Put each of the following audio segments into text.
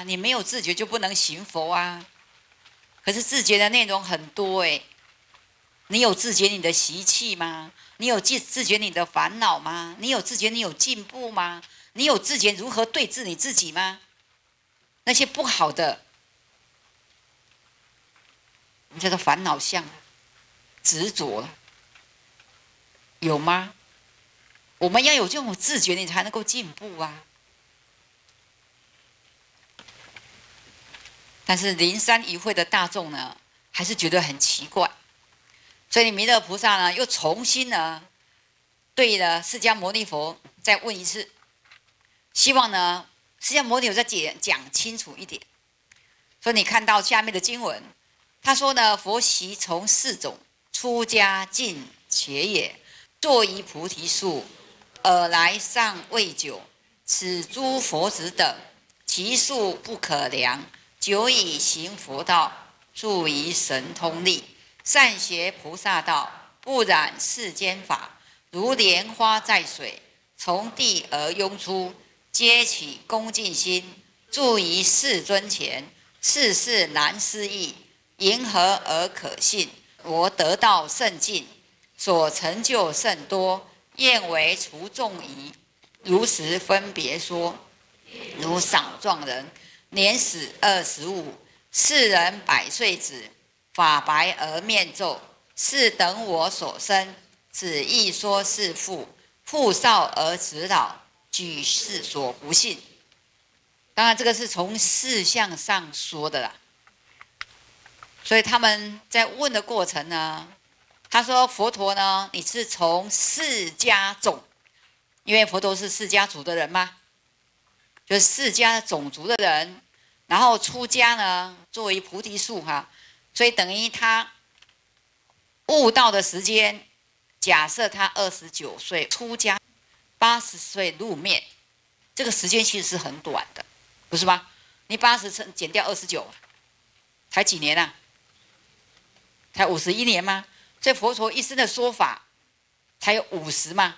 你没有自觉就不能行佛啊。可是自觉的内容很多哎，你有自觉你的习气吗？你有自觉你的烦恼吗？你有自觉你有进步吗？你有自觉如何对治你自己吗？那些不好的，你叫做烦恼相、执着了，有吗？我们要有这种自觉，你才能够进步啊。但是灵山一会的大众呢，还是觉得很奇怪，所以弥勒菩萨呢，又重新呢，对了释迦牟尼佛再问一次，希望呢，释迦牟尼佛再讲清楚一点。所以你看到下面的经文，他说呢，佛习从四种出家境且也，坐于菩提树，尔来尚未久，此诸佛子等，其数不可量，久已行佛道，著于神通力，善学菩萨道，不染世间法，如莲花在水，从地而涌出，皆起恭敬心，住于世尊前，世事难思议，云何而可信？我得道甚尽，所成就甚多，愿为除众疑。如实分别说，如少壮人，年始25，世人100岁子，发白而面皱，是等我所生，只意说是父，父少而子老，举世所不信。当然这个是从事相上说的啦，所以他们在问的过程呢，他说佛陀呢，你是从释迦种，因为佛陀是释迦族的人嘛，就是释迦种族的人，然后出家呢，作为菩提树哈，所以等于他悟道的时间，假设他29岁出家，80岁入灭，这个时间其实是很短的，不是吗？你80减掉29，才几年啊？才51年吗？所以佛陀一生的说法才有50嘛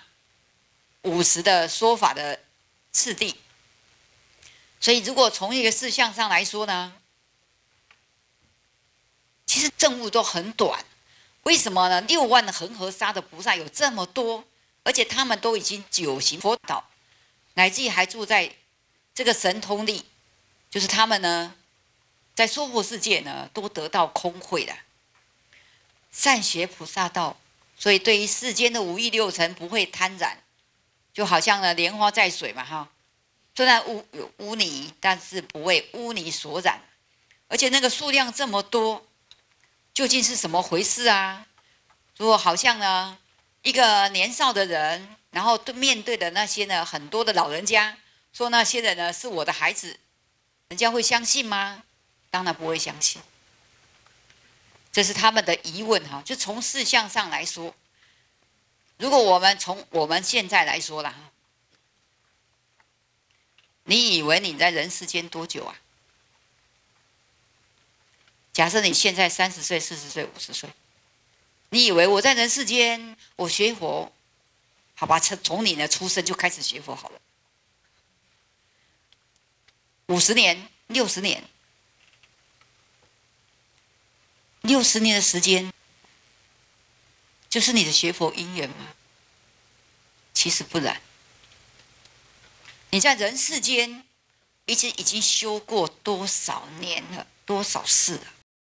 ，50的说法的次第。所以如果从一个事项上来说呢，其实证悟都很短。为什么呢？6万的恒河沙的菩萨有这么多，而且他们都已经久行佛道，乃至于还住在这个神通力，就是他们呢，在娑婆世界呢，都得到空慧了，善学菩萨道，所以对于世间的5欲6尘不会贪染，就好像呢莲花在水嘛哈，虽然有污泥，但是不为污泥所染，而且那个数量这么多，究竟是什么回事啊？如果好像呢一个年少的人，然后面对的那些呢很多的老人家，说那些人呢是我的孩子，人家会相信吗？当然不会相信。这是他们的疑问哈，就从事项上来说，如果我们从我们现在来说啦，你以为你在人世间多久啊？假设你现在30岁、40岁、50岁，你以为我在人世间我学佛，好吧，从你的出生就开始学佛好了，50年、60年。60年的时间，就是你的学佛因缘吗？其实不然。你在人世间已经修过多少年了，多少世了？